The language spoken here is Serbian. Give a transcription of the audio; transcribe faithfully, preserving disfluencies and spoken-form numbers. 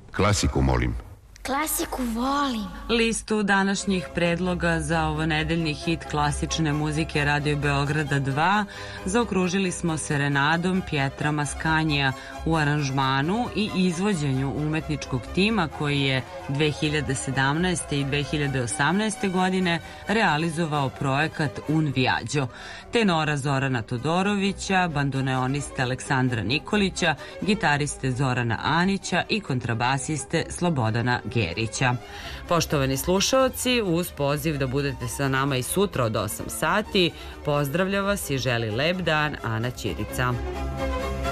Klasiku, molim. Klasiku volim. Listu današnjih predloga za ovonedeljni hit klasične muzike Radio Beograda dva zaokružili smo serenadom Pjetra Maskanija u aranžmanu i izvođenju umetničkog tima koji je dve hiljade sedamnaeste. i dve hiljade osamnaeste. godine realizovao projekat Un Viaggio. Tenora Zorana Todorovića, bandoneoniste Aleksandra Nikolića, gitariste Zorana Anića i kontrabasiste Slobodana Gerića. Poštovani slušaoci, uz poziv da budete sa nama i sutra od osam sati, pozdravlja vas i želi lep dan Ana Ćirica.